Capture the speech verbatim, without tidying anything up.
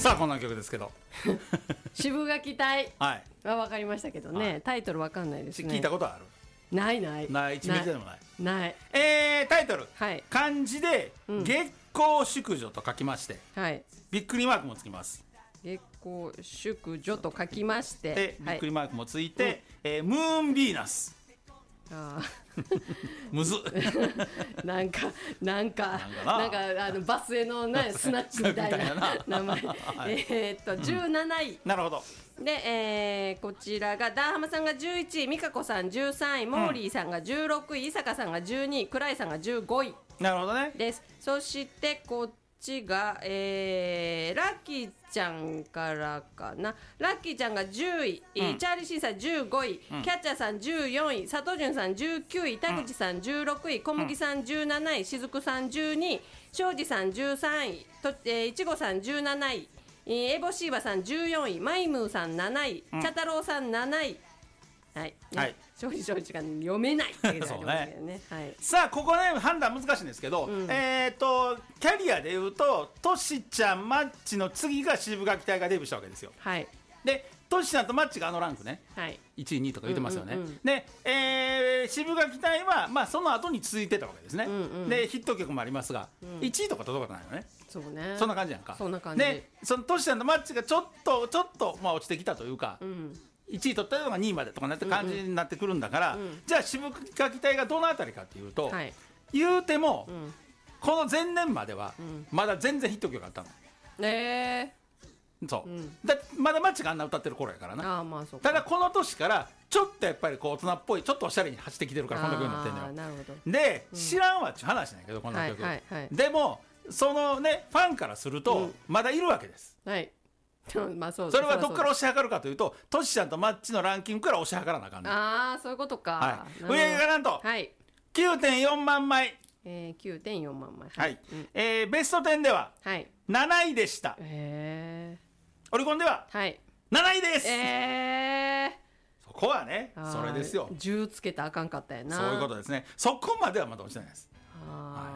さあこんな曲ですけど渋垣隊はいは分かりましたけどね、はい、タイトル分かんないですね。 聞いたことある？ ないないない一ミリでもないない、 えー、タイトル、 はい、 漢字で、うん、月光淑女と書きまして、はい、びっくりマークもつきます。 月光淑女と書きましてでびっくりマークもついて、はい、えー、ムーンビーナス。あむずなんかなんかなんかあのバスへの、ね、スナッチみたいな名前、はい、えー、っとじゅうなない、 うん、なるほど。 で、えー、こちらがダーハマさんがじゅういちい、美香子さんじゅうさんい、モーリーさんがじゅうろくい、伊坂さんがじゅうにい、倉井さんがじゅうごい。 なるほどね。 です。そしてこっちが、えー、ラッキーちゃんからかな。ラッキーちゃんがじゅうい、うん、チャーリーシーさんじゅうごい、うん、キャッチャーさんじゅうよんい、佐藤潤さんじゅうきゅうい、田口さんじゅうろくい、小麦さんじゅうなない、しずくさんじゅうにい、庄司さんじゅうさんい、と、えー、いちごさんじゅうなない、エボシーバさんじゅうよんい、マイムーさんなない、うん、茶太郎さんなない、はい、ね、はい、庄司庄司が読めないっていうことですよね。はい、さあここね判断難しいんですけど、うん、えっ、ー、とキャリアでいうとトシちゃんマッチの次が渋垣隊がデビューしたわけですよ。はい、でトシちゃんとマッチがあのランクね、はい、いちいにいとか言ってますよね。うんうんうん、で、えー、渋垣隊は、まあ、その後に続いてたわけですね。うんうん、でヒット曲もありますが、うん、いちいとか届かないよね。 そうね、 そんな感じやんか。 そんな感じでそのトシちゃんとマッチがちょっとちょっと、まあ、落ちてきたというか、うん、いちい取ったのがにいまでとかなって感じになってくるんだから、うんうん、じゃあ渋垣隊がどのあたりかっていうと、はい、言うても、うん、この前年までは、うん、まだ全然ヒット曲あったの。えー、そう、うん、だまだマッチがあんな歌ってる頃やからな。あ、まあ、そうか。ただこの年からちょっとやっぱりこう大人っぽいちょっとおしゃれに走ってきてるからこんな曲になってんのよ。なるほど。で、うん、知らんわっちゅう話なんやけどこの曲、はいはいはい、でもそのねファンからすると、うん、まだいるわけです。はい。まあ、そうそれはどっから押し量るかというとトシちゃんとマッチのランキングから押し量らなあかんねん。ああそういうことか。はい、売上がなんと、はい、きゅうてんよんまんまい、えー、きゅうてんよんまんまい、はい、うん、えー、ベストじゅうではなないでした。へー、オリコンでは、はい、なないです。えー、そこはねそれですよ。じゅうつけたらあかんかったやな。そういうことですね。そこまではまだ落ちてないです。あ、はい、